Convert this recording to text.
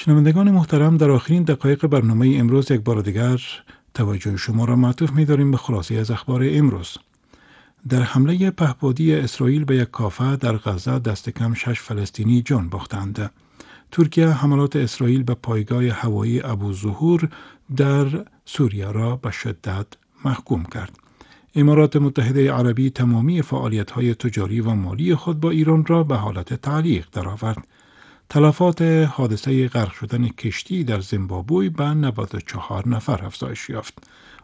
شنوندگان محترم، در آخرین دقایق برنامه امروز یک بار دیگر توجه شما را معطوف می‌داریم به خلاصه از اخبار امروز. در حمله پهپادی اسرائیل به یک کافه در غزه دست کم 6 فلسطینی جان باختند. ترکیه حملات اسرائیل به پایگاه هوایی ابوظهور در سوریه را به شدت محکوم کرد. امارات متحده عربی تمامی فعالیت‌های تجاری و مالی خود با ایران را به حالت تعلیق درآورد. تلفات حادثه غرق شدن کشتی در زیمبابوی به 94 نفر افزایش یافت.